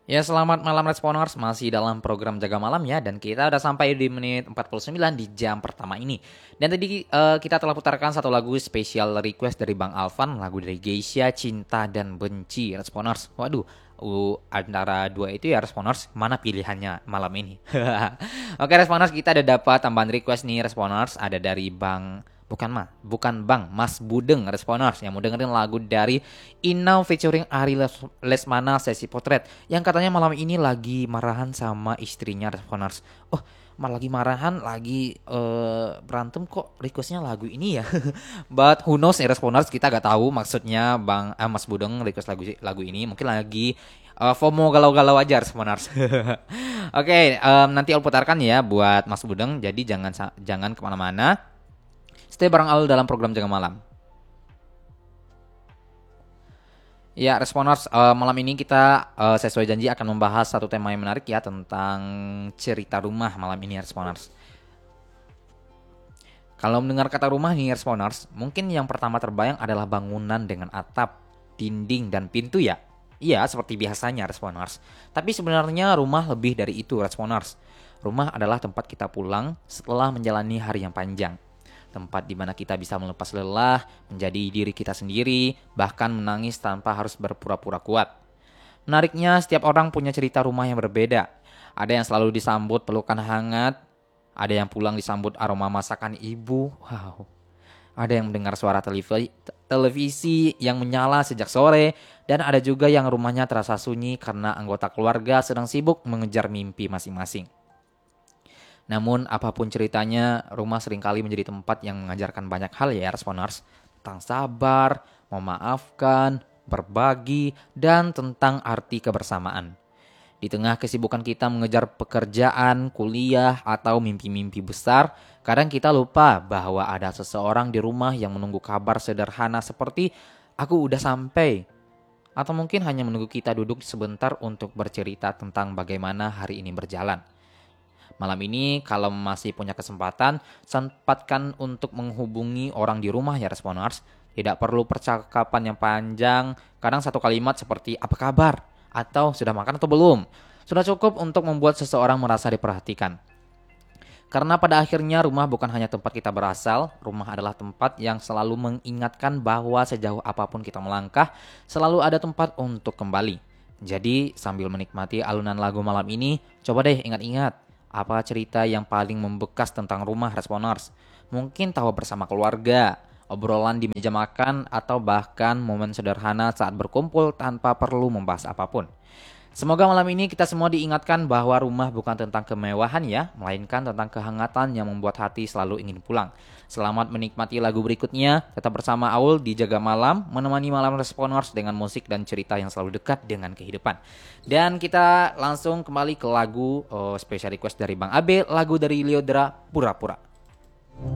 Ya, selamat malam Responers, masih dalam program Jaga Malam ya, dan kita udah sampai di menit 49 di jam pertama ini. Dan tadi kita telah putarkan satu lagu spesial request dari Bang Alvan, lagu dari Geisha, Cinta dan Benci Responers. Waduh, antara dua itu ya Responers, mana pilihannya malam ini? Oke Responers, kita ada dapat tambahan request nih Responers, ada dari bukan Bang, Mas Budeng Responers yang mau dengerin lagu dari Inau featuring Ari Lesmana sesi potret yang katanya malam ini lagi marahan sama istrinya Responers. Oh, malah lagi marahan, lagi berantem kok requestnya lagu ini ya. But who knows nih Responers, kita gak tahu maksudnya Mas Budeng request lagu ini mungkin lagi FOMO galau-galau aja Responers. Oke, nanti aku putarkan ya buat Mas Budeng. Jadi jangan kemana-mana. Stay bareng Alul dalam program Jaga Malam. Ya, Responers, malam ini kita sesuai janji akan membahas satu tema yang menarik ya tentang cerita rumah malam ini Responers. Kalau mendengar kata rumah nih Responers, mungkin yang pertama terbayang adalah bangunan dengan atap, dinding, dan pintu ya. Iya, seperti biasanya Responers. Tapi sebenarnya rumah lebih dari itu Responers. Rumah adalah tempat kita pulang setelah menjalani hari yang panjang. Tempat di mana kita bisa melepas lelah, menjadi diri kita sendiri, bahkan menangis tanpa harus berpura-pura kuat. Menariknya, setiap orang punya cerita rumah yang berbeda. Ada yang selalu disambut pelukan hangat, ada yang pulang disambut aroma masakan ibu. Wow. Ada yang mendengar suara televisi yang menyala sejak sore, dan ada juga yang rumahnya terasa sunyi karena anggota keluarga sedang sibuk mengejar mimpi masing-masing. Namun apapun ceritanya, rumah seringkali menjadi tempat yang mengajarkan banyak hal ya Responers. Tentang sabar, memaafkan, berbagi, dan tentang arti kebersamaan. Di tengah kesibukan kita mengejar pekerjaan, kuliah, atau mimpi-mimpi besar, kadang kita lupa bahwa ada seseorang di rumah yang menunggu kabar sederhana seperti aku udah sampai. Atau mungkin hanya menunggu kita duduk sebentar untuk bercerita tentang bagaimana hari ini berjalan. Malam ini kalau masih punya kesempatan, sempatkan untuk menghubungi orang di rumah ya Responers. Tidak perlu percakapan yang panjang, kadang satu kalimat seperti apa kabar? Atau sudah makan atau belum? Sudah cukup untuk membuat seseorang merasa diperhatikan. Karena pada akhirnya rumah bukan hanya tempat kita berasal, rumah adalah tempat yang selalu mengingatkan bahwa sejauh apapun kita melangkah, selalu ada tempat untuk kembali. Jadi sambil menikmati alunan lagu malam ini, coba deh ingat-ingat apa cerita yang paling membekas tentang rumah Responers. Mungkin tawa bersama keluarga, obrolan di meja makan, atau bahkan momen sederhana saat berkumpul tanpa perlu membahas apapun. Semoga malam ini kita semua diingatkan bahwa rumah bukan tentang kemewahan ya, melainkan tentang kehangatan yang membuat hati selalu ingin pulang. Selamat menikmati lagu berikutnya, tetap bersama Aul di Jaga Malam, menemani malam Responers dengan musik dan cerita yang selalu dekat dengan kehidupan. Dan kita langsung kembali ke lagu special request dari Bang Abe, lagu dari Liodra, Pura-Pura.